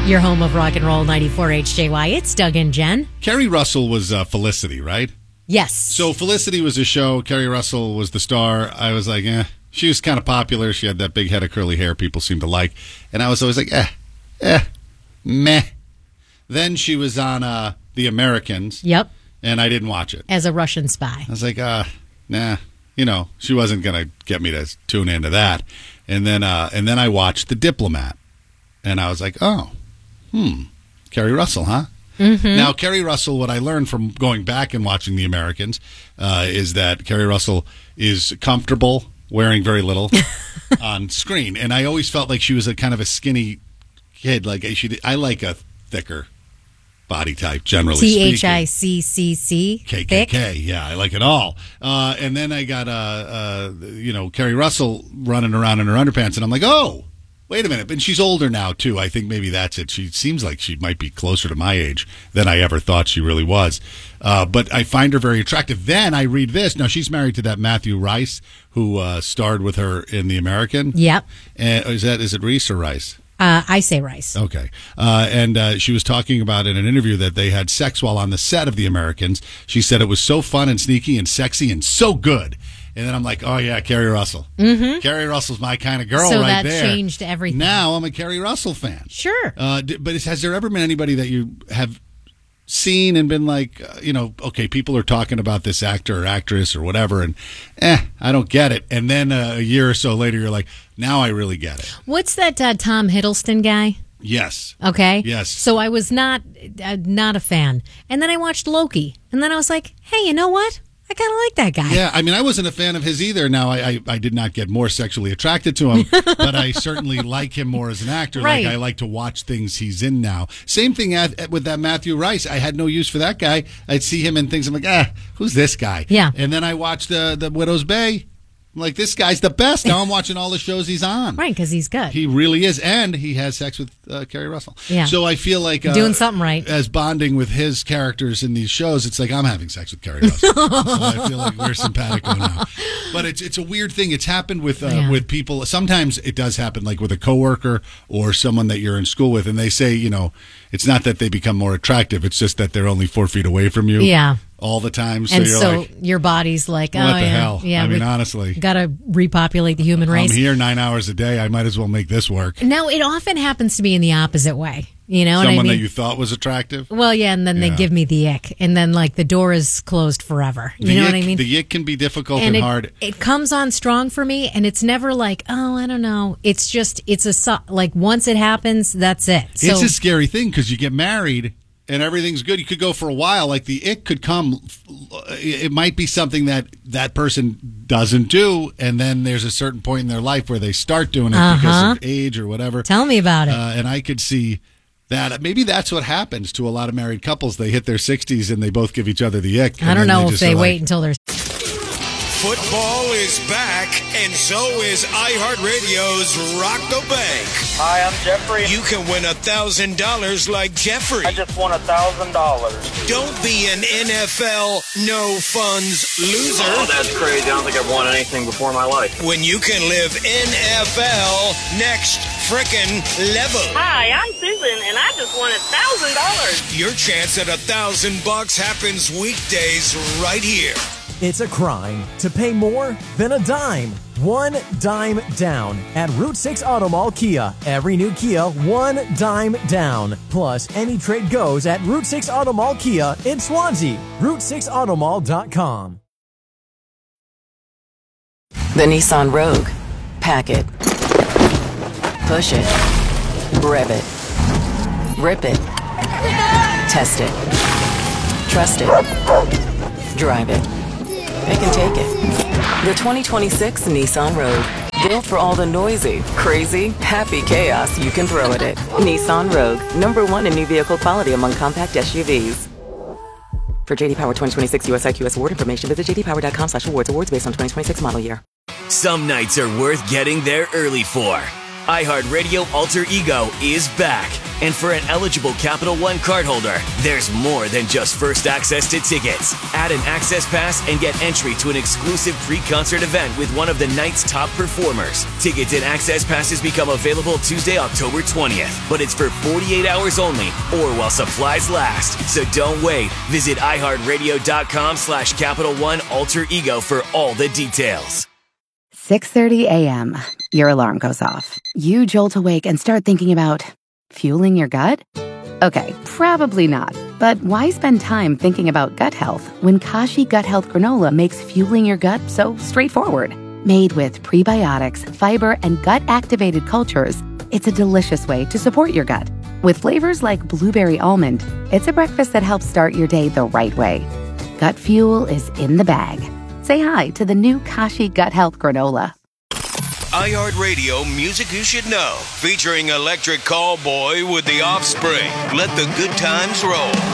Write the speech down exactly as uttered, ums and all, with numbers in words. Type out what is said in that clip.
Your home of rock and roll, ninety-four H J Y. It's Doug and Jen. Kerry Russell was uh, Felicity, right? Yes. So Felicity was a show. Kerry Russell was the star. I was like, eh. She was kind of popular. She had that big head of curly hair people seemed to like. And I was always like, eh, eh, meh. Then she was on uh, The Americans. Yep. And I didn't watch it. As a Russian spy. I was like, uh, nah. You know, she wasn't going to get me to tune into that. And then, uh, and then I watched The Diplomat. And I was like, oh. Hmm. Kerry Russell, huh? Mm-hmm. Now, Kerry Russell, what I learned from going back and watching The Americans uh, is that Kerry Russell is comfortable wearing very little on screen. And I always felt like she was a kind of a skinny kid. Like she, I like a thicker body type, generally T H speaking. I C C C. K K K. Yeah, I like it all. Uh, and then I got, uh, uh, you know, Kerry Russell running around in her underpants. And I'm like, oh. Wait a minute, and she's older now, too. I think maybe that's it. She seems like she might be closer to my age than I ever thought she really was. Uh, but I find her very attractive. Then I read this. Now, she's married to that Matthew Rice, who uh, starred with her in The American. Yep. Uh, is that is it Reese or Rice? Uh, I say Rice. Okay. Uh, and uh, she was talking about in an interview that they had sex while on the set of The Americans. She said it was so fun and sneaky and sexy and so good. And then I'm like, oh, yeah, Kerry Russell. Mm-hmm. Kerry Russell's my kind of girl so right that there. changed everything. Now I'm a Kerry Russell fan. Sure. Uh, d- but has there ever been anybody that you have seen and been like, uh, you know, okay, people are talking about this actor or actress or whatever, and eh, I don't get it. And then uh, a year or so later, you're like, now I really get it. What's that uh, Tom Hiddleston guy? Yes. Okay. Yes. So I was not uh, not a fan. And then I watched Loki. And then I was like, hey, you know what? I kind of like that guy. Yeah, I mean, I wasn't a fan of his either. Now, I, I, I did not get more sexually attracted to him, but I certainly like him more as an actor. Right. Like, I like to watch things he's in now. Same thing at, with that Matthew Rice. I had no use for that guy. I'd see him in things. I'm like, ah, who's this guy? Yeah. And then I watched the, the Widow's Bay. I'm like, this guy's the best. Now I'm watching all the shows he's on. Right, because he's good. He really is. And he has sex with uh, Kerry Russell. Yeah. So I feel like... Uh, doing something right. As bonding with his characters in these shows, it's like I'm having sex with Kerry Russell. So I feel like we're simpatico now. But it's it's a weird thing. It's happened with uh, Yeah. with people. Sometimes it does happen, like with a coworker or someone that you're in school with, and they say, you know, it's not that they become more attractive. It's just that they're only four feet away from you. Yeah. All the time. So and you're so like, your body's like, what oh, the yeah. hell? Yeah, I mean, we honestly. got to repopulate the human race. I'm here nine hours a day. I might as well make this work. Now, it often happens to me in the opposite way. You know Someone what I mean? that you thought was attractive? Well, yeah, and then Yeah. they give me the ick. And then, like, the door is closed forever. You The know ick, what I mean? The ick can be difficult and, and it, hard. it comes on strong for me, and it's never like, oh, I don't know. It's just, it's a, so- like, once it happens, that's it. So, It's a scary thing because you get married and everything's good. You could go for a while. Like the ick could come. It might be something that that person doesn't do, and then there's a certain point in their life where they start doing it Uh-huh. because of age or whatever. Tell me about it. Uh, and I could see that maybe that's what happens to a lot of married couples. They hit their sixties and they both give each other the ick. I don't and then know if just they are wait like, until they're... Football is back, and so is iHeartRadio's Rock the Bank. Hi, I'm Jeffrey. You can win one thousand dollars like Jeffrey. I just won one thousand dollars. Don't be an N F L no-funds loser Oh, that's crazy. I don't think I've won anything before in my life. when you can live N F L next frickin' level. Hi, I'm Susan, and I just won a thousand dollars. Your chance at a thousand bucks happens weekdays right here. It's a crime to pay more than a dime. One dime down at Route six Auto Mall Kia. Every new Kia, one dime down. Plus, any trade goes at Route six Auto Mall Kia in Swansea. Route six auto mall dot com. The Nissan Rogue. Pack it. Push it. Rev it. Rip it. Test it. Trust it. Drive it. It can take it. The twenty twenty-six Nissan Rogue. Built for all the noisy, crazy, happy chaos you can throw at it. Nissan Rogue. Number one in new vehicle quality among compact S U Vs. For J D Power twenty twenty-six U S I Q S award information, visit j d power dot com slash awards. Awards based on twenty twenty-six model year. Some nights are worth getting there early for. iHeartRadio Alter Ego is back. And for an eligible Capital One cardholder, there's more than just first access to tickets. Add an access pass and get entry to an exclusive pre-concert event with one of the night's top performers. Tickets and access passes become available Tuesday, October twentieth, but it's for forty-eight hours only or while supplies last. So don't wait. Visit iHeartRadio.com slash Capital One Alter Ego for all the details. six thirty a.m. Your alarm goes off. You jolt awake and start thinking about fueling your gut? Okay, probably not. But why spend time thinking about gut health when Kashi Gut Health Granola makes fueling your gut so straightforward? Made with prebiotics, fiber, and gut-activated cultures, it's a delicious way to support your gut. With flavors like blueberry almond, it's a breakfast that helps start your day the right way. Gut fuel is in the bag. Say hi to the new Kashi Gut Health Granola. iHeartRadio Music You Should Know, featuring Electric Callboy with The Offspring. Let the good times roll.